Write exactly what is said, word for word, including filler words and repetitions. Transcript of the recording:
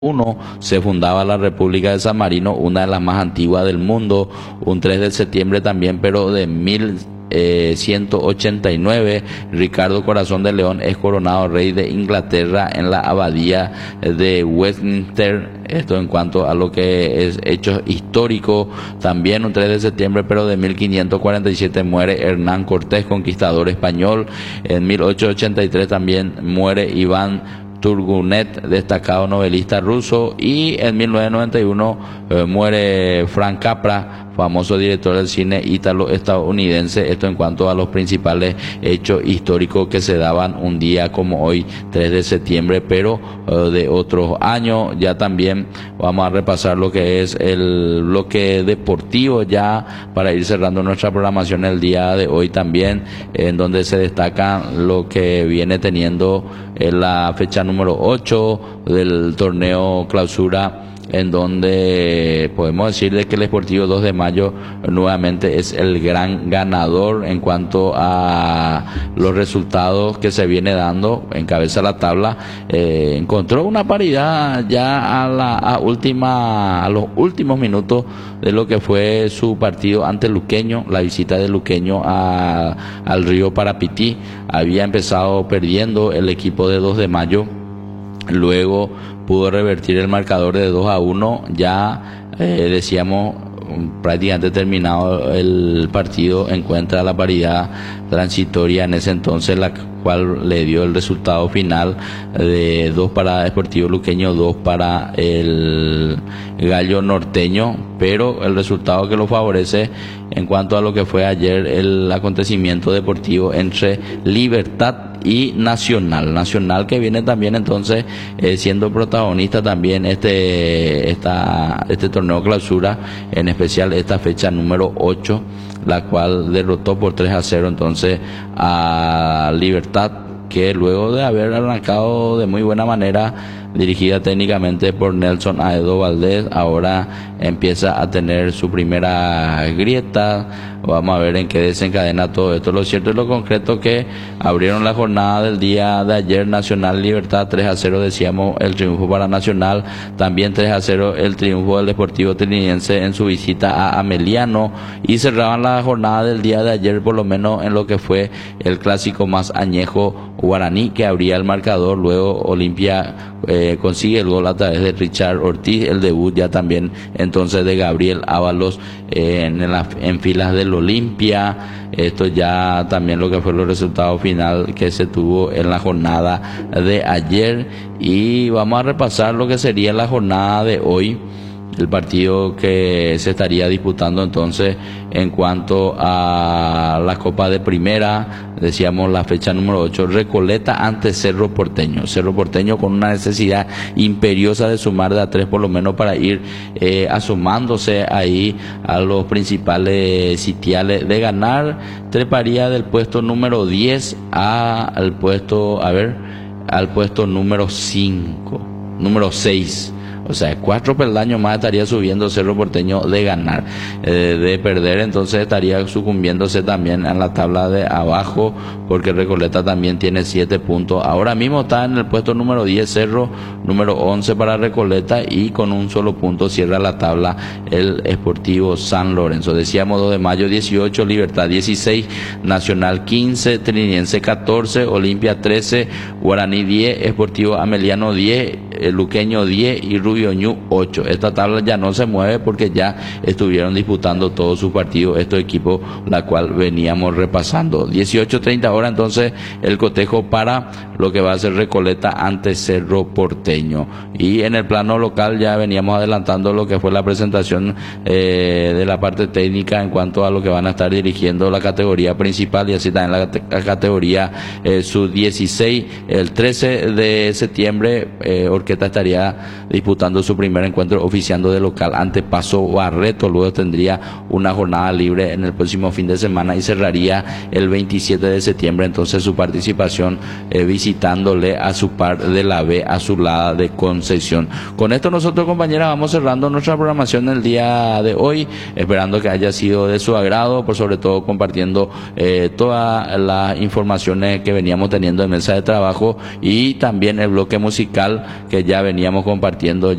uno se fundaba la República de San Marino, una de las más antiguas del mundo, un tres de septiembre también, pero de mil ciento ochenta y nueve, Ricardo Corazón de León es coronado rey de Inglaterra en la abadía de Westminster. Esto en cuanto a lo que es hechos históricos. También un tres de septiembre, pero de mil quinientos cuarenta y siete, muere Hernán Cortés, conquistador español. En mil ochocientos ochenta y tres también muere Iván Turgunet, destacado novelista ruso, y en mil novecientos noventa y uno eh, muere Frank Capra, famoso director del cine ítalo-estadounidense. Esto en cuanto a los principales hechos históricos que se daban un día como hoy, tres de septiembre, pero eh, de otros años. Ya también vamos a repasar lo que es el bloque deportivo, ya para ir cerrando nuestra programación el día de hoy también, en donde se destaca lo que viene teniendo en la fecha número ocho del torneo Clausura, en donde podemos decir de que el Sportivo dos de mayo nuevamente es el gran ganador en cuanto a los resultados que se viene dando. Encabeza la tabla, eh, encontró una paridad ya a la a última a los últimos minutos de lo que fue su partido ante Luqueño. La visita de Luqueño a, al río Parapití, había empezado perdiendo el equipo de dos de mayo, luego pudo revertir el marcador de dos a uno, ya eh, decíamos prácticamente terminado el partido, encuentra la paridad transitoria en ese entonces, la cual le dio el resultado final de dos para Deportivo Luqueño, dos para el Gallo Norteño, pero el resultado que lo favorece en cuanto a lo que fue ayer el acontecimiento deportivo entre Libertad y Nacional, Nacional que viene también entonces eh, siendo protagonista también este esta este torneo Clausura, en especial esta fecha número ocho, la cual derrotó por tres a cero entonces a Libertad, que luego de haber arrancado de muy buena manera, dirigida técnicamente por Nelson Aedo Valdés, ahora empieza a tener su primera grieta. Vamos a ver en qué desencadena todo esto. Lo cierto y lo concreto que abrieron la jornada del día de ayer Nacional Libertad tres a cero, decíamos el triunfo para Nacional, también tres a cero el triunfo del Deportivo Trinidense en su visita a Ameliano, y cerraban la jornada del día de ayer por lo menos en lo que fue el clásico más añejo, Guaraní, que abría el marcador. Luego Olimpia eh, consigue el gol a través de Richard Ortiz, el debut ya también entonces de Gabriel Ábalos eh, en, la, en filas del Olimpia. Esto ya también lo que fue los resultados final que se tuvo en la jornada de ayer, y vamos a repasar lo que sería la jornada de hoy, el partido que se estaría disputando entonces en cuanto a la Copa de Primera. Decíamos la fecha número ocho, Recoleta ante Cerro Porteño. Cerro Porteño con una necesidad imperiosa de sumar de a tres por lo menos para ir eh, asomándose ahí a los principales sitiales. De ganar, treparía del puesto número diez a, al puesto, a ver, al puesto número cinco, número seis. O sea, cuatro peldaños más estaría subiendo Cerro Porteño de ganar. Eh, de perder, entonces estaría sucumbiéndose también en la tabla de abajo, porque Recoleta también tiene siete puntos. Ahora mismo está en el puesto número diez Cerro, número once para Recoleta, y con un solo punto cierra la tabla el Sportivo San Lorenzo. Decíamos dos de mayo dieciocho, Libertad dieciséis, Nacional quince, Trinidense catorce, Olimpia trece, Guaraní diez, Sportivo Ameliano diez, eh, Luqueño diez y Rubio Ñu ocho. Esta tabla ya no se mueve porque ya estuvieron disputando todos sus partidos estos equipos, la cual veníamos repasando. dieciocho treinta horas entonces el cotejo para lo que va a ser Recoleta ante Cerro Porteño. Y en el plano local ya veníamos adelantando lo que fue la presentación eh, de la parte técnica en cuanto a lo que van a estar dirigiendo la categoría principal, y así también la, la categoría eh, sub dieciséis. El trece de septiembre eh, Orqueta estaría disputando su primer encuentro oficiando de local ante Paso Barreto. Luego tendría una jornada libre en el próximo fin de semana y cerraría el veintisiete de septiembre entonces su participación eh, visitándole a su par de la B Azulada de Concepción. Con esto nosotros, compañeras, vamos cerrando nuestra programación el día de hoy, esperando que haya sido de su agrado, por sobre todo compartiendo eh, todas las informaciones que veníamos teniendo en mesa de trabajo, y también el bloque musical que que ya veníamos compartiendo